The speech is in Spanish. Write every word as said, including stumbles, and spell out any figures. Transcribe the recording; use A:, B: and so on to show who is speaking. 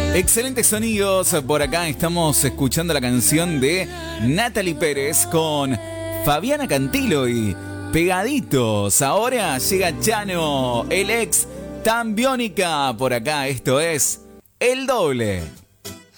A: Excelentes sonidos. Por acá estamos escuchando la canción de Natalie Pérez con Fabiana Cantilo y Pegaditos. Ahora llega Chano, el ex Tan Biónica. Por acá esto es El Doble.